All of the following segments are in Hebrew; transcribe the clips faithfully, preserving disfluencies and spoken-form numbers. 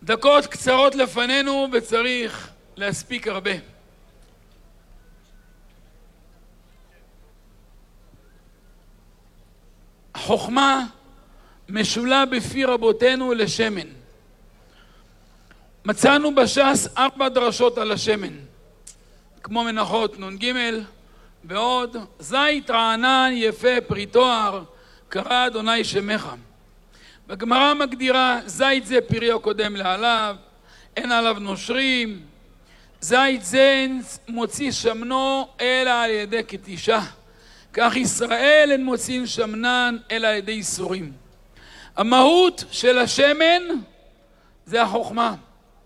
דקות קצרות לפנינו וצריך להספיק הרבה. חוכמה משולה בפי רבותינו לשמן. מצאנו בש"ס ארבע דרשות על השמן, כמו מנחות נון ג' ועוד. זית רענן יפה פרי תואר, קרא אדוני שמך. בגמרא מגדירה זית זה פרי הקודם לעליו, אין עליו נושרים. זית זה מוציא שמנו אלא על ידי כתישה, כך ישראל אין מוציאים שמנן אלא על ידי איסורים. המהות של השמן זה החוכמה,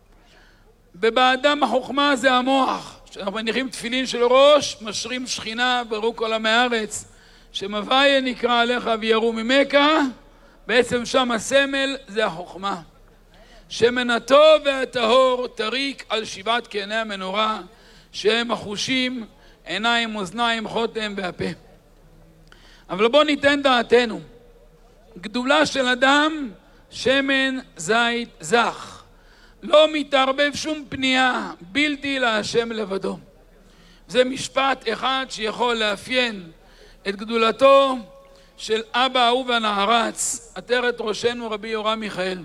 ובאדם החוכמה זה המוח. כשאנחנו מניחים תפילין של ראש, משרים שכינה ברוך כל עמי הארץ, שמביה נקרא עליך ויראו ממך. בעצם שם הסמל זה החוכמה. שמן הטוב והטהור תריק על שבעת קרני המנורה, שהם החושים, עיניים, אוזניים, חותם והפה. אבל בואו ניתן דעתנו. גדולה של אדם, שמן זית זך. לא מתערבב שום פנייה, בלתי להשם לבדו. זה משפט אחד שיכול לאפיין את גדולתו של אבא אהוב והנערץ, עטרת ראשנו רבי יורם מיכאל.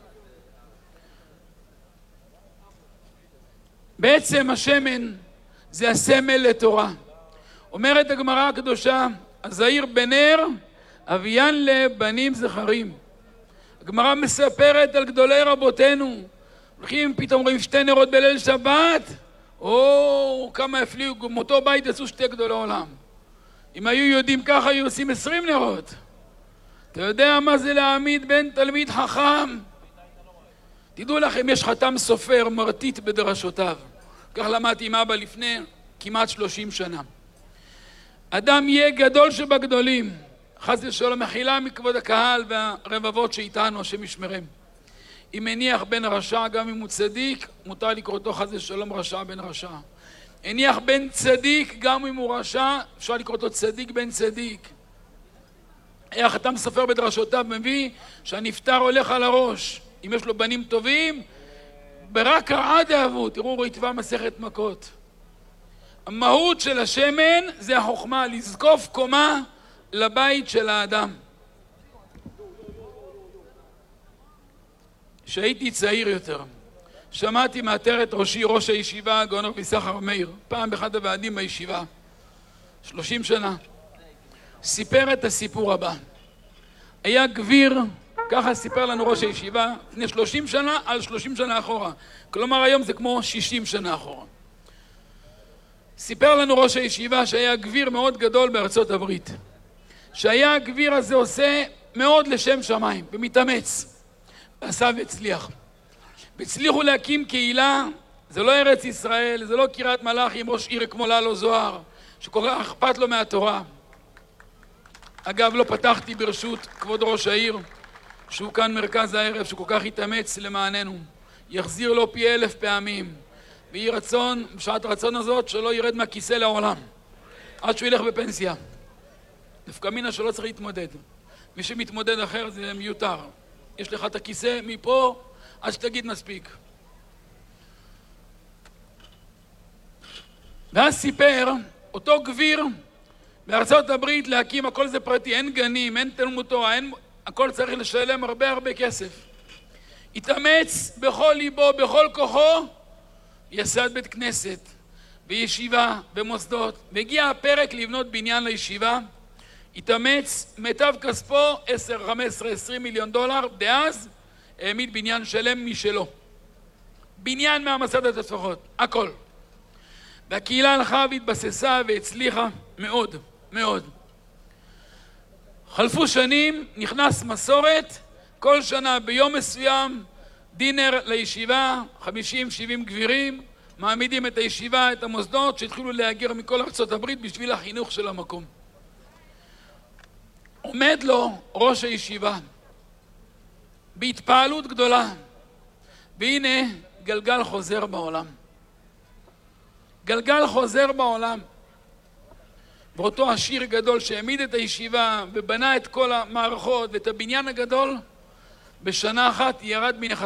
בעצם השמן זה הסמל לתורה. אומרת הגמרא הקדושה, הזעיר בנר אביין לבנים זכרים. הגמרא מספרת על גדולי רבותינו, הולכים פתאום רואים שתי נרות בליל שבת, או כמה הפליאו, מאותו בית עשו שתי גדולי עולם. אם היו יודעים ככה היו עושים עשרים נרות. אתה יודע מה זה להעמיד בין תלמיד חכם? תדעו לכם, יש חתם סופר מרטיט בדרשותיו, כך למדתי עם אבא לפני כמעט שלושים שנה. אדם יהיה גדול שבגדולים, חס ושלום מחילה מכבוד הקהל והרבבות שאיתנו, השם ישמרם. אם מניח בן רשע, גם אם הוא צדיק, מותר לקרוא אותו חס ושלום רשע בן רשע. הניח בן צדיק, גם אם הוא רשע, אפשר לקרוא אותו צדיק בן צדיק. איך חתם סופר בדרשותיו מביא שהנפטר הולך על הראש. אם יש לו בנים טובים, ברק רעה דאבו, תראו ריטב"א מסכת מכות. המהות של השמן זה החוכמה, לזקוף קומה לבית של האדם. כשהייתי צעיר יותר, שמעתי מעטרת ראשי ראש הישיבה הגאון רבי יששכר מאיר, פעם באחד הוועדים בישיבה, שלושים שנה, סיפר את הסיפור הבא. היה גביר, ככה סיפר לנו ראש הישיבה, לפני שלושים שנה על שלושים שנה אחורה. כלומר היום זה כמו שישים שנה אחורה. סיפר לנו ראש הישיבה שהיה גביר מאוד גדול בארצות הברית. שהיה הגביר הזה עושה מאוד לשם שמיים ומתאמץ. עשה והצליח. והצליחו להקים קהילה, זה לא ארץ ישראל, זה לא קריית מלאכי עם ראש עיר כמו ללו זוהר, שכל כך אכפת לו מהתורה. אגב, לא פתחתי ברשות כבוד ראש העיר, שהוא כאן מרכז הערב, שכל כך התאמץ למעננו. יחזיר לו פי אלף פעמים. ויהי רצון, בשעת הרצון הזאת, שלא ירד מהכיסא לעולם. עד שהוא ילך בפנסיה. דווקא מינה שלא צריך להתמודד. מי שמתמודד אחר זה מיותר. יש לך את הכיסא מפה, עד שתגיד מספיק. ואז סיפר, אותו גביר, בארצות הברית להקים, הכל זה פרטי, אין גנים, אין תלמוד תורה, אין, הכל צריך לשלם הרבה הרבה כסף. התאמץ בכל ליבו, בכל כוחו, יסד בית כנסת, בישיבה, במוסדות, והגיע הפרק לבנות בניין לישיבה, התאמץ, מיטב כספו, עשר, חמש עשרה, עשרים מיליון דולר, דאז העמיד בניין שלם משלו. בניין מהמסדת התפחות, הכל. והקהילה הלכה והתבססה והצליחה מאוד, מאוד. חלפו שנים, נכנס מסורת, כל שנה ביום מסוים, דינר לישיבה, חמישים שבעים גבירים, מעמידים את הישיבה, את המוסדות, שהתחילו להגר מכל ארצות הברית בשביל החינוך של המקום. עומד לו ראש הישיבה, בהתפעלות גדולה, והנה גלגל חוזר בעולם. גלגל חוזר בעולם. ואותו עשיר גדול שהעמיד את הישיבה ובנה את כל המערכות ואת הבניין הגדול, בשנה אחת ירד מנכסיו.